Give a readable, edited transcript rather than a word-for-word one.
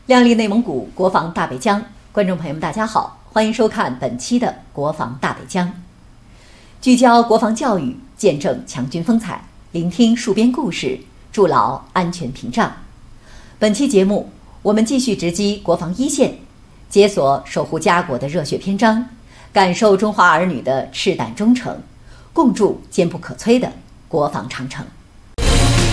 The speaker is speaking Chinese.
亮丽内蒙古国防大北疆，观众朋友们大家好，欢迎收看本期的国防大北疆。聚焦国防教育，见证强军风采，聆听戍边故事，筑牢安全屏障。本期节目，我们继续直击国防一线，解锁守护家国的热血篇章，感受中华儿女的赤胆忠诚，共筑坚不可摧的国防长城。